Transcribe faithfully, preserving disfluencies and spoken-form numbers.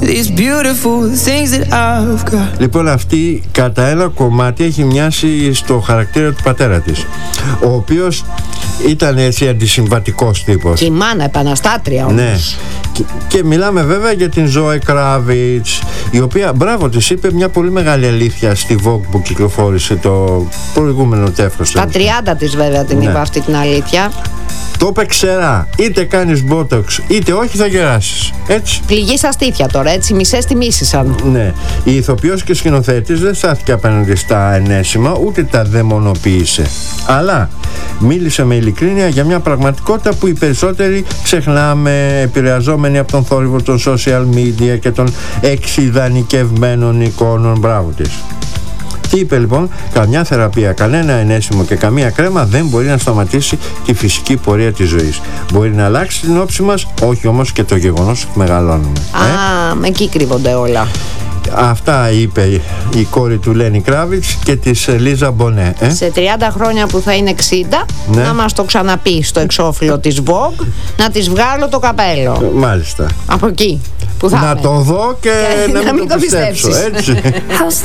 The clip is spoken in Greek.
these beautiful things that I've got. Λοιπόν, αυτή κατά ένα κομμάτι έχει μοιάσει στο χαρακτήρα του πατέρα της, ο οποίος ήταν έτσι αντισυμβατικός τύπος. Και η μάνα επαναστάτρια όμως. Ναι. Και, και μιλάμε βέβαια για την Zoe Kravitz, η οποία, μπράβο της, είπε μια πολύ μεγάλη αλήθεια στη Vogue που κυκλοφόρησε το προηγούμενο τεύχος. Τα τριάντα της βέβαια την ναι. είπα αυτή την αλήθεια. Το είπε ξερά. Είτε κάνεις botox είτε όχι θα γεράσεις. Έτσι. Πληγή στα στήθια τώρα, έτσι, μισές τη μίσησαν. Ναι. Η ηθοποιός και σκηνοθέτης δεν στάθηκε απέναντι στα ενέσιμα, ούτε τα δαιμονοποίησε. Αλλά μίλησε με ειλικρίνεια για μια πραγματικότητα που οι περισσότεροι ξεχνάμε, επηρεαζόμενοι από τον θόρυβο των social media και των εξειδανικευμένων εικόνων. Μπράβο της. Τι είπε λοιπόν? Καμιά θεραπεία, κανένα ενέσιμο και καμία κρέμα δεν μπορεί να σταματήσει τη φυσική πορεία της ζωής. Μπορεί να αλλάξει την όψη μας, όχι όμως και το γεγονός ότι μεγαλώνουμε. Α, ε? εκεί κρύβονται όλα. Αυτά είπε η κόρη του Λένι Κράβιτς και της Λίζα Μπονέ. Ε? Σε τριάντα χρόνια που θα είναι εξήντα, ναι. να μας το ξαναπεί στο εξώφυλλο της Vogue, να της βγάλω το καπέλο. Μάλιστα. Από εκεί που θα να είμαι. το δω και, και να, να μην το πιστέψω. Έτσι.